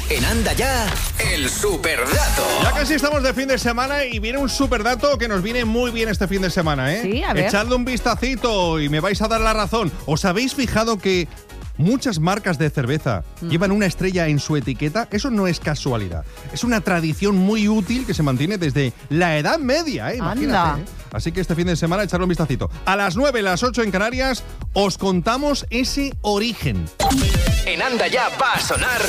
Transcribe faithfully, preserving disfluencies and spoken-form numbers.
En Anda Ya, el superdato. Ya casi estamos de fin de semana y viene un superdato que nos viene muy bien este fin de semana, ¿eh? Sí, a ver. Echadle un vistacito y me vais a dar la razón. ¿Os habéis fijado que muchas marcas de cerveza mm. llevan una estrella en su etiqueta? Eso no es casualidad. Es una tradición muy útil que se mantiene desde la Edad Media, ¿eh? Imagínate, ¿eh? Así que este fin de semana echarle un vistacito. A las nueve, las ocho en Canarias, os contamos ese origen. En Anda Ya va a sonar